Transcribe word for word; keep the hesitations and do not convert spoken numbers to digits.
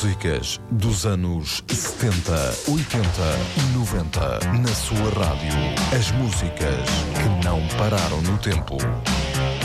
Músicas dos anos setenta, oitenta e noventa. Na sua rádio. As músicas que não pararam no tempo.